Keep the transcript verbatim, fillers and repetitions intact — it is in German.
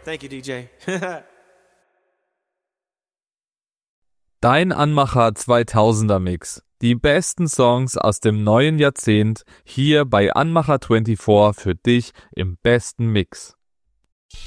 Thank you, D J. Dein Anmacher zweitausender Mix. Die besten Songs aus dem neuen Jahrzehnt hier bei Anmacher vierundzwanzig für dich im besten Mix.